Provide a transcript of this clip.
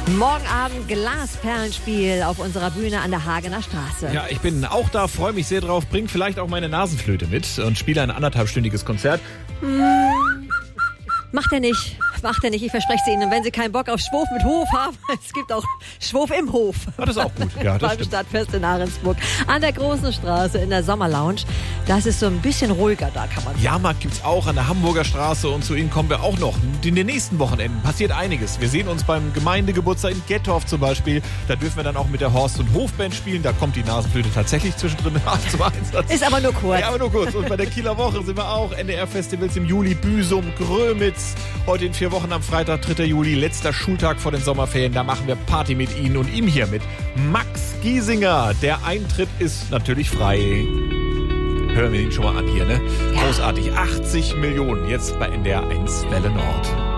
Morgen Abend Glasperlenspiel auf unserer Bühne an der Hagener Straße. Ja, ich bin auch da, freue mich sehr drauf, bring vielleicht auch meine Nasenflöte mit und spiele ein 1,5-stündiges Konzert. Macht er nicht. Ich verspreche es Ihnen. Und wenn Sie keinen Bock auf Schwof mit Hof haben, es gibt auch Schwof im Hof. Ja, das ist auch gut. Ja, das beim stimmt. Stadtfest in Ahrensburg. An der Großen Straße in der Sommerlounge. Das ist so ein bisschen ruhiger da, kann man sagen. Jahrmarkt gibt's auch an der Hamburger Straße und zu Ihnen kommen wir auch noch. In den nächsten Wochenenden passiert einiges. Wir sehen uns beim Gemeindegeburtstag in Gettorf zum Beispiel. Da dürfen wir dann auch mit der Horst- und Hofband spielen. Da kommt die Nasenflöte tatsächlich zwischendrin zum Einsatz. Ist aber nur kurz. Ja, aber nur kurz. Und bei der Kieler Woche sind wir auch. NDR-Festivals im Juli, Büsum, Grömitz. Heute in 4 Wochen am Freitag, 3. Juli, letzter Schultag vor den Sommerferien. Da machen wir Party mit Ihnen und ihm hier mit Max Giesinger. Der Eintritt ist natürlich frei. Hören wir ihn schon mal an hier, ne? Ja. Großartig. 80 Millionen jetzt bei NDR 1 Welle Nord.